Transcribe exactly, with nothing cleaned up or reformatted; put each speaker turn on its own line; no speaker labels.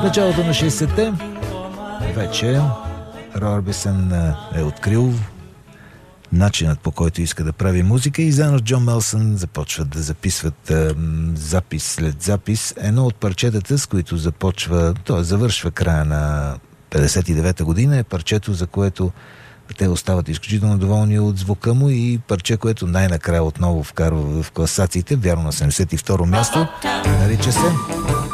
началото на шейсетте вече Роy Орбисън е открил начинът, по който иска да прави музика, и заедно с Джон Мелсън започват да записват а, запис след запис. Едно от парчетата, с които започва, т.е. завършва края на петдесет и девета година, е парчето, за което те остават изключително доволни от звука му, и парче, което най-накрая отново вкарва в класациите, вярно на седемдесет и второ място, нарича се